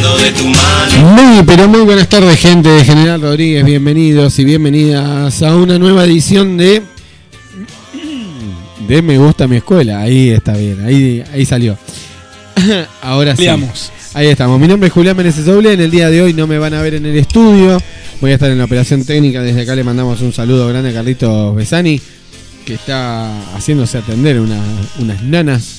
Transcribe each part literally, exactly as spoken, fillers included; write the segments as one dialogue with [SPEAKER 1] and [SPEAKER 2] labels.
[SPEAKER 1] tomando de tu mano.
[SPEAKER 2] Muy, pero muy buenas tardes, gente de General Rodríguez. Bienvenidos y bienvenidas a una nueva edición de de Me Gusta Mi Escuela. Ahí está bien, ahí, ahí salió. Ahora sí.
[SPEAKER 3] Veamos.
[SPEAKER 2] Ahí estamos. Mi nombre es Julián Meneses Doble. En el día de hoy no me van a ver en el estudio. Voy a estar en la operación técnica. Desde acá le mandamos un saludo grande a Carlitos Besani, que está haciéndose atender una, unas nanas.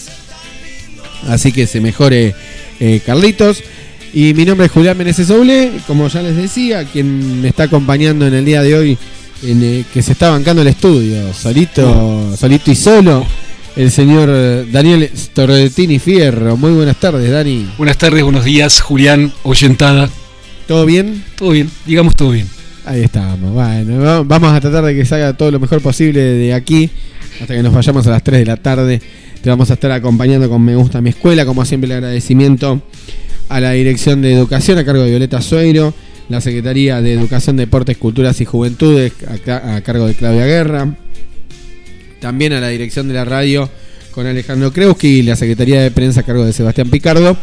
[SPEAKER 2] Así que se mejore eh, Carlitos. Y mi nombre es Julián Meneses Doble. Como ya les decía, quien me está acompañando en el día de hoy, en, eh, que se está bancando el estudio, solito, solito y solo, el señor Daniel Storretini Fierro. Muy buenas tardes, Dani.
[SPEAKER 3] Buenas tardes, buenos días, Julián, oyentada.
[SPEAKER 2] ¿Todo bien?
[SPEAKER 3] Todo bien, digamos todo bien.
[SPEAKER 2] Ahí estamos. Bueno, vamos a tratar de que salga todo lo mejor posible de aquí hasta que nos vayamos a las tres de la tarde. Te vamos a estar acompañando con Me Gusta Mi Escuela. Como siempre, el agradecimiento a la Dirección de Educación a cargo de Violeta Sueiro, la Secretaría de Educación, Deportes, Culturas y Juventudes a, a cargo de Claudia Guerra, también a la Dirección de la Radio con Alejandro Kreuski y la Secretaría de Prensa a cargo de Sebastián Picardo.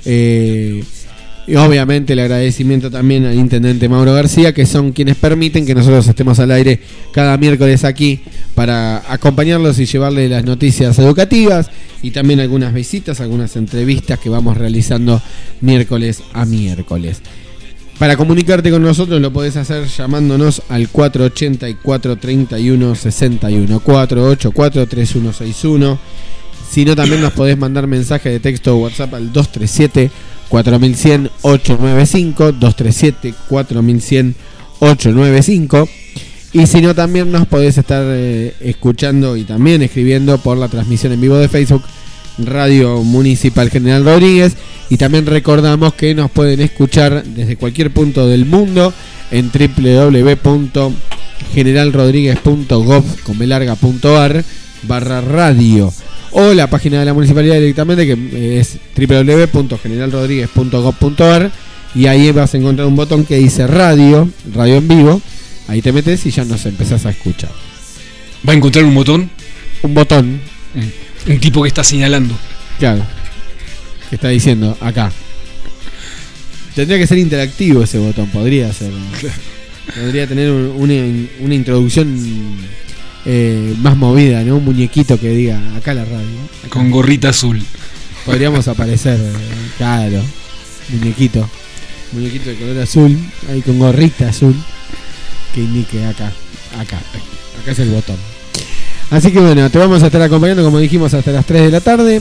[SPEAKER 2] Eh, y obviamente el agradecimiento también al Intendente Mauro García, que son quienes permiten que nosotros estemos al aire cada miércoles aquí para acompañarlos y llevarles las noticias educativas y también algunas visitas, algunas entrevistas que vamos realizando miércoles a miércoles. Para comunicarte con nosotros lo podés hacer llamándonos al cuatro ocho cuatro, tres uno seis uno, cuatro ocho cuatro, tres uno seis uno. Si no, también nos podés mandar mensaje de texto o WhatsApp al dos tres siete, cuatro uno cero cero, ocho nueve cinco, dos tres siete, cuatro uno cero, ocho nueve cinco. Y si no, también nos podés estar eh, escuchando y también escribiendo por la transmisión en vivo de Facebook, Radio Municipal General Rodríguez. Y también recordamos que nos pueden escuchar desde cualquier punto del mundo en doble u doble u doble u punto general rodríguez punto gov punto ar barra radio, o la página de la municipalidad directamente, que es doble u doble u doble u punto general rodríguez punto gov punto ar, y ahí vas a encontrar un botón que dice radio, radio en vivo. Ahí te metes y ya nos empezás a escuchar.
[SPEAKER 3] ¿Va a encontrar un botón?
[SPEAKER 2] Un botón.
[SPEAKER 3] Mm. Un tipo que está señalando.
[SPEAKER 2] Claro. Que está diciendo acá. Tendría que ser interactivo ese botón, podría ser. Podría tener un, una, una introducción eh, más movida, ¿no? Un muñequito que diga acá la radio. Acá.
[SPEAKER 3] Con gorrita azul.
[SPEAKER 2] Podríamos aparecer, claro. Muñequito. Muñequito de color azul, ahí con gorrita azul, que indique acá. Acá. Acá es el botón. Así que bueno, te vamos a estar acompañando, como dijimos, hasta las tres de la tarde,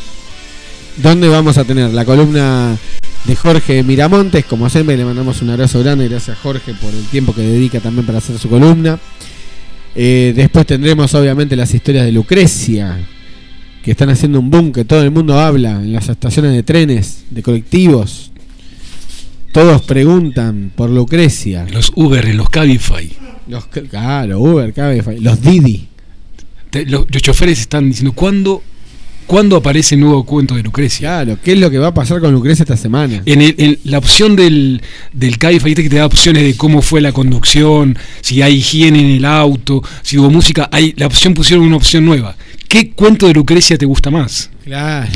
[SPEAKER 2] donde vamos a tener la columna de Jorge Miramontes. Como siempre, le mandamos un abrazo grande. Gracias, Jorge, por el tiempo que dedica también para hacer su columna. Eh, después tendremos, obviamente, las historias de Lucrecia, que están haciendo un boom, que todo el mundo habla en las estaciones de trenes, de colectivos. Todos preguntan por Lucrecia.
[SPEAKER 3] Los Uber, los Cabify.
[SPEAKER 2] Los, claro, Uber, Cabify. Los Didi.
[SPEAKER 3] Te, los, los choferes están diciendo, ¿cuándo, ¿cuándo aparece el nuevo cuento de Lucrecia?
[SPEAKER 2] Claro, ¿qué es lo que va a pasar con Lucrecia esta semana?
[SPEAKER 3] En, el, en la opción del, del Cabify, que te da opciones de cómo fue la conducción, si hay higiene en el auto, si hubo música. Hay, la opción pusieron una opción nueva. ¿Qué cuento de Lucrecia te gusta más?
[SPEAKER 2] Claro.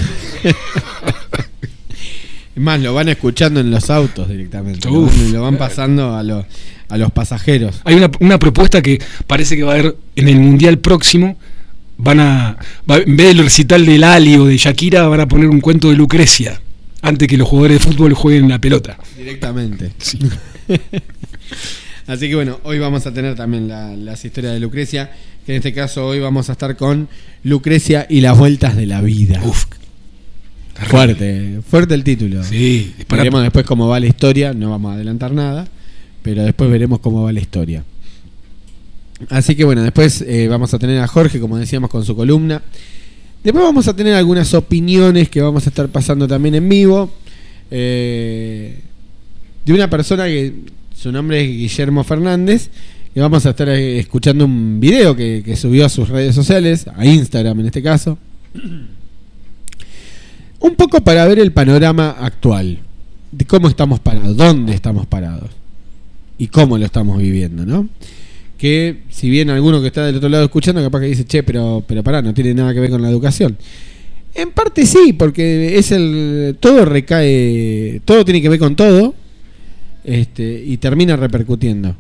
[SPEAKER 2] Es más, lo van escuchando en los autos directamente.
[SPEAKER 3] Uf,
[SPEAKER 2] lo, lo van pasando a los, a los pasajeros.
[SPEAKER 3] Hay una, una propuesta que parece que va a haber en el Mundial próximo. Van a, va, en vez del recital de Lali o de Shakira, van a poner un cuento de Lucrecia antes que los jugadores de fútbol jueguen la pelota.
[SPEAKER 2] Directamente.
[SPEAKER 3] Sí.
[SPEAKER 2] Así que bueno, hoy vamos a tener también la, las historias de Lucrecia, que en este caso hoy vamos a estar con Lucrecia y las vueltas de la vida.
[SPEAKER 3] Uf.
[SPEAKER 2] Fuerte, fuerte el título.
[SPEAKER 3] Sí.
[SPEAKER 2] Para... Veremos después cómo va la historia, no vamos a adelantar nada, pero después veremos cómo va la historia. Así que bueno, después eh, vamos a tener a Jorge, como decíamos, con su columna. Después vamos a tener algunas opiniones que vamos a estar pasando también en vivo. Eh, de una persona que su nombre es Guillermo Fernández, y vamos a estar escuchando un video que, que subió a sus redes sociales, a Instagram en este caso. Un poco para ver el panorama actual, de cómo estamos parados, dónde estamos parados y cómo lo estamos viviendo, ¿no? Que si bien alguno que está del otro lado escuchando capaz que dice, che, pero, pero pará, no tiene nada que ver con la educación. En parte sí, porque es el todo recae, todo tiene que ver con todo, este, y termina repercutiendo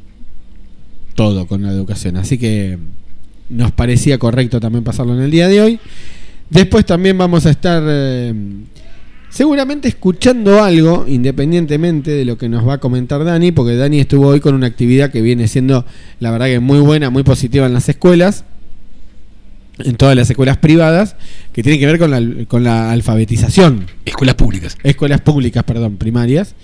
[SPEAKER 2] todo con la educación. Así que nos parecía correcto también pasarlo en el día de hoy. Después también vamos a estar eh, seguramente escuchando algo, independientemente de lo que nos va a comentar Dani, porque Dani estuvo hoy con una actividad que viene siendo, la verdad que muy buena, muy positiva en las escuelas, en todas las escuelas privadas, que tiene que ver con la, con la alfabetización.
[SPEAKER 3] Escuelas públicas.
[SPEAKER 2] Escuelas públicas, perdón, primarias.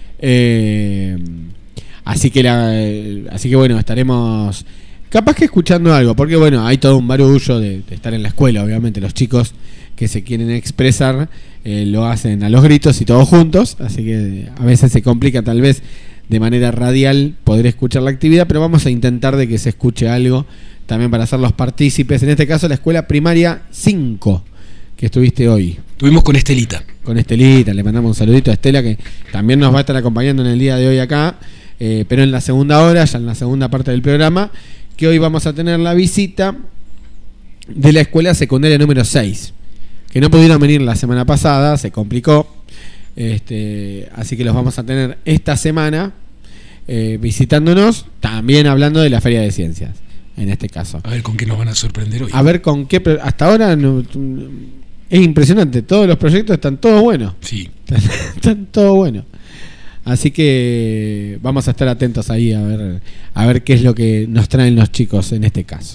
[SPEAKER 2] Eh, así que la, así que bueno, estaremos capaz que escuchando algo, porque bueno, hay todo un barullo de, de estar en la escuela, obviamente los chicos que se quieren expresar eh, lo hacen a los gritos y todos juntos, así que a veces se complica tal vez de manera radial poder escuchar la actividad, pero vamos a intentar de que se escuche algo también para hacerlos partícipes, en este caso la escuela primaria cinco que estuviste hoy.
[SPEAKER 3] Estuvimos con Estelita.
[SPEAKER 2] Con Estelita, le mandamos un saludito a Estela que también nos va a estar acompañando en el día de hoy acá, eh, pero en la segunda hora, ya en la segunda parte del programa, que hoy vamos a tener la visita de la escuela secundaria número seis, que no pudieron venir la semana pasada, se complicó, este, así que los vamos a tener esta semana eh, visitándonos, también hablando de la Feria de Ciencias, en este caso.
[SPEAKER 3] A ver con qué nos van a sorprender hoy.
[SPEAKER 2] A ver con qué, hasta ahora no, es impresionante, todos los proyectos están todos buenos.
[SPEAKER 3] Sí.
[SPEAKER 2] Están, están todos buenos. Así que vamos a estar atentos ahí a ver a ver qué es lo que nos traen los chicos en este caso.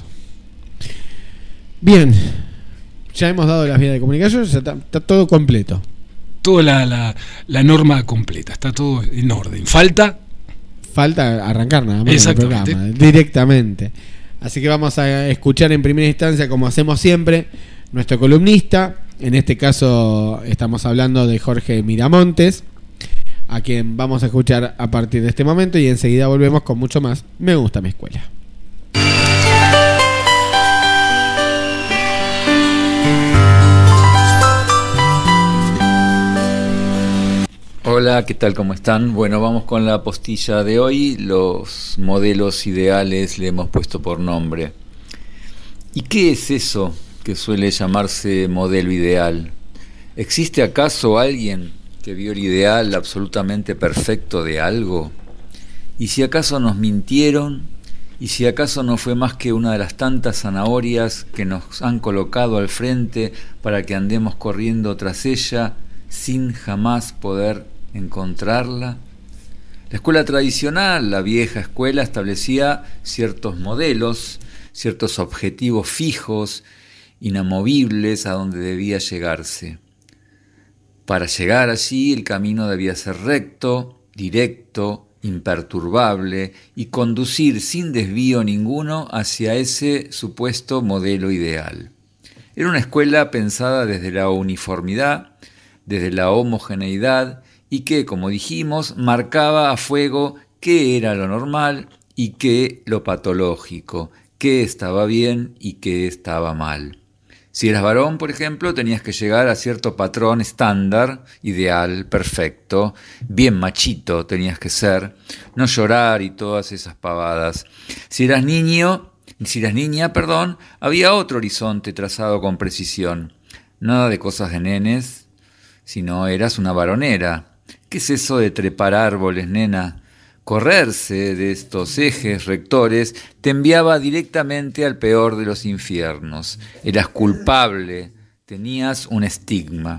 [SPEAKER 2] Bien, ya hemos dado las vías de comunicación, ya está, está todo completo.
[SPEAKER 3] Toda la, la, la norma completa, está todo en orden. Falta...
[SPEAKER 2] Falta arrancar nada más el programa, directamente. Así que vamos a escuchar en primera instancia, como hacemos siempre, nuestro columnista. En este caso estamos hablando de Jorge Miramontes, a quien vamos a escuchar a partir de este momento, y enseguida volvemos con mucho más Me Gusta Mi Escuela.
[SPEAKER 1] Hola, ¿qué tal? ¿Cómo están? Bueno, vamos con la postilla de hoy. Los modelos ideales le hemos puesto por nombre. ¿Y qué es eso que suele llamarse modelo ideal? ¿Existe acaso alguien que vio el ideal absolutamente perfecto de algo? ¿Y si acaso nos mintieron? ¿Y si acaso no fue más que una de las tantas zanahorias que nos han colocado al frente para que andemos corriendo tras ella sin jamás poder encontrarla? La escuela tradicional, la vieja escuela, establecía ciertos modelos, ciertos objetivos fijos, inamovibles a donde debía llegarse. Para llegar allí el camino debía ser recto, directo, imperturbable y conducir sin desvío ninguno hacia ese supuesto modelo ideal. Era una escuela pensada desde la uniformidad, desde la homogeneidad, y que, como dijimos, marcaba a fuego qué era lo normal y qué lo patológico, qué estaba bien y qué estaba mal. Si eras varón, por ejemplo, tenías que llegar a cierto patrón estándar, ideal, perfecto, bien machito tenías que ser, no llorar y todas esas pavadas. Si eras niño, si eras niña, perdón, había otro horizonte trazado con precisión. Nada de cosas de nenes, sino eras una varonera. ¿Qué es eso de trepar árboles, nena? Correrse de estos ejes rectores te enviaba directamente al peor de los infiernos. Eras culpable, tenías un estigma.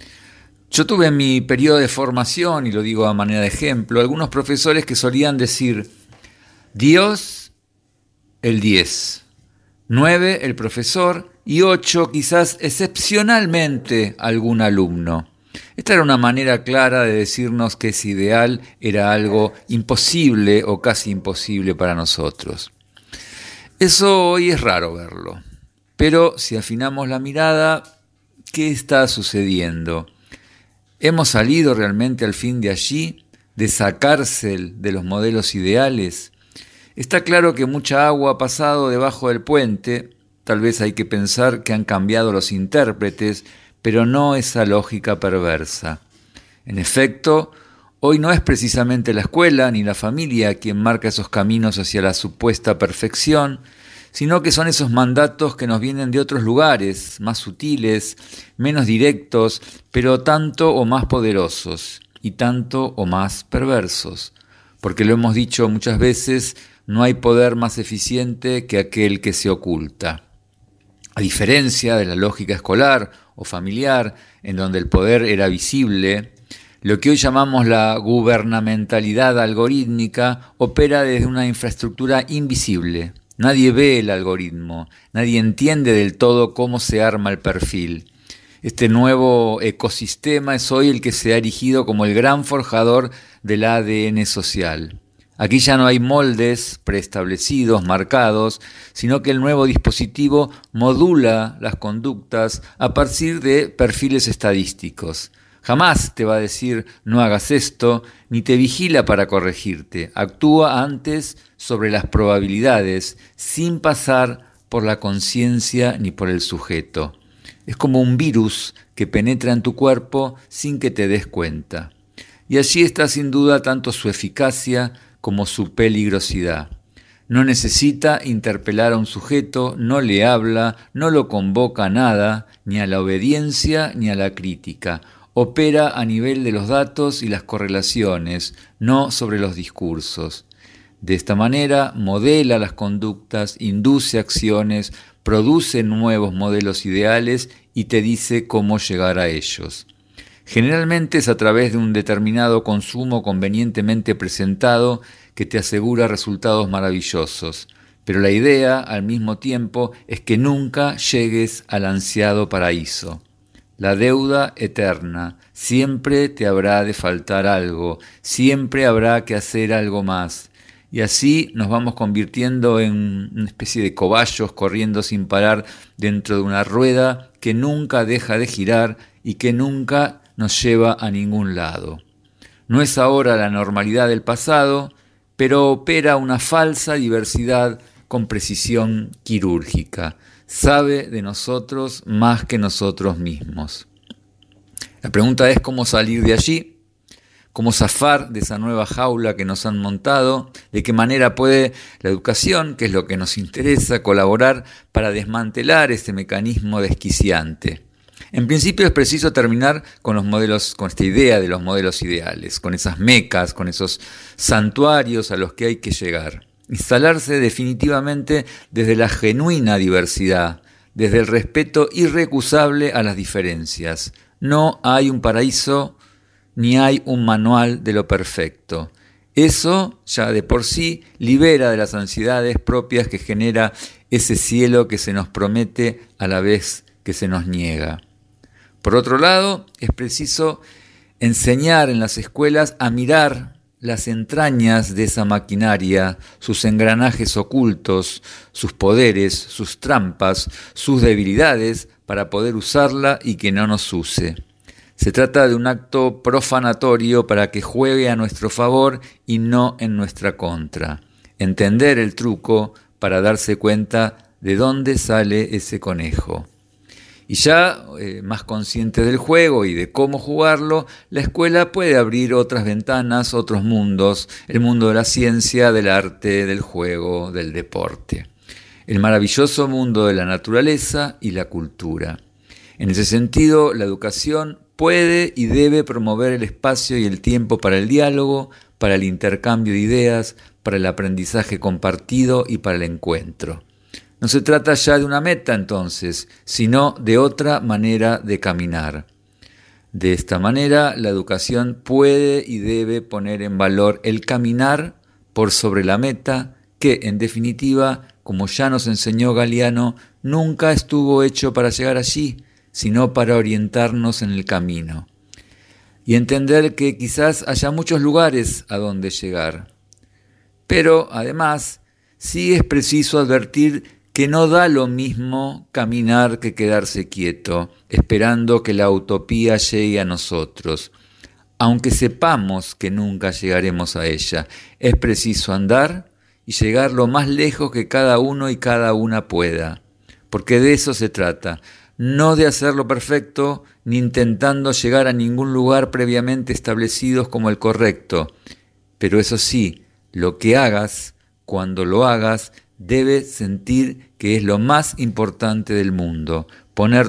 [SPEAKER 1] Yo tuve en mi periodo de formación, y lo digo a manera de ejemplo, algunos profesores que solían decir: Dios, el diez, nueve, el profesor, y ocho, quizás excepcionalmente, algún alumno. Esta era una manera clara de decirnos que ese ideal era algo imposible o casi imposible para nosotros. Eso hoy es raro verlo, pero si afinamos la mirada, ¿qué está sucediendo? ¿Hemos salido realmente al fin de allí, de esa cárcel de los modelos ideales? Está claro que mucha agua ha pasado debajo del puente, tal vez hay que pensar que han cambiado los intérpretes, pero no esa lógica perversa. En efecto, hoy no es precisamente la escuela ni la familia quien marca esos caminos hacia la supuesta perfección, sino que son esos mandatos que nos vienen de otros lugares, más sutiles, menos directos, pero tanto o más poderosos y tanto o más perversos. Porque lo hemos dicho muchas veces, no hay poder más eficiente que aquel que se oculta. A diferencia de la lógica escolar o familiar, en donde el poder era visible, lo que hoy llamamos la gubernamentalidad algorítmica opera desde una infraestructura invisible. Nadie ve el algoritmo, nadie entiende del todo cómo se arma el perfil. Este nuevo ecosistema es hoy el que se ha erigido como el gran forjador del A D N social. Aquí ya no hay moldes preestablecidos, marcados, sino que el nuevo dispositivo modula las conductas a partir de perfiles estadísticos. Jamás te va a decir no hagas esto, ni te vigila para corregirte. Actúa antes sobre las probabilidades, sin pasar por la conciencia ni por el sujeto. Es como un virus que penetra en tu cuerpo sin que te des cuenta. Y allí está sin duda tanto su eficacia como su peligrosidad. No necesita interpelar a un sujeto, no le habla, no lo convoca a nada, ni a la obediencia ni a la crítica. Opera a nivel de los datos y las correlaciones, no sobre los discursos. De esta manera modela las conductas, induce acciones, produce nuevos modelos ideales y te dice cómo llegar a ellos. Generalmente es a través de un determinado consumo convenientemente presentado que te asegura resultados maravillosos, pero la idea, al mismo tiempo, es que nunca llegues al ansiado paraíso. La deuda eterna, siempre te habrá de faltar algo, siempre habrá que hacer algo más. Y así nos vamos convirtiendo en una especie de cobayos corriendo sin parar dentro de una rueda que nunca deja de girar y que nunca nos lleva a ningún lado. No es ahora la normalidad del pasado, pero opera una falsa diversidad con precisión quirúrgica. Sabe de nosotros más que nosotros mismos. La pregunta es cómo salir de allí, cómo zafar de esa nueva jaula que nos han montado, de qué manera puede la educación, que es lo que nos interesa, colaborar para desmantelar este mecanismo desquiciante. En principio es preciso terminar con los modelos, con esta idea de los modelos ideales, con esas mecas, con esos santuarios a los que hay que llegar. Instalarse definitivamente desde la genuina diversidad, desde el respeto irrecusable a las diferencias. No hay un paraíso ni hay un manual de lo perfecto. Eso ya de por sí libera de las ansiedades propias que genera ese cielo que se nos promete a la vez que se nos niega. Por otro lado, es preciso enseñar en las escuelas a mirar las entrañas de esa maquinaria, sus engranajes ocultos, sus poderes, sus trampas, sus debilidades, para poder usarla y que no nos use. Se trata de un acto profanatorio para que juegue a nuestro favor y no en nuestra contra. Entender el truco para darse cuenta de dónde sale ese conejo. Y ya eh, más consciente del juego y de cómo jugarlo, la escuela puede abrir otras ventanas, otros mundos, el mundo de la ciencia, del arte, del juego, del deporte. El maravilloso mundo de la naturaleza y la cultura. En ese sentido, la educación puede y debe promover el espacio y el tiempo para el diálogo, para el intercambio de ideas, para el aprendizaje compartido y para el encuentro. No se trata ya de una meta entonces, sino de otra manera de caminar. De esta manera, la educación puede y debe poner en valor el caminar por sobre la meta que, en definitiva, como ya nos enseñó Galeano, nunca estuvo hecho para llegar allí, sino para orientarnos en el camino. Y entender que quizás haya muchos lugares a donde llegar. Pero, además, sí es preciso advertir que no da lo mismo caminar que quedarse quieto, esperando que la utopía llegue a nosotros. Aunque sepamos que nunca llegaremos a ella, es preciso andar y llegar lo más lejos que cada uno y cada una pueda. Porque de eso se trata, no de hacerlo perfecto, ni intentando llegar a ningún lugar previamente establecidos como el correcto. Pero eso sí, lo que hagas, cuando lo hagas, debe sentir que es lo más importante del mundo, poner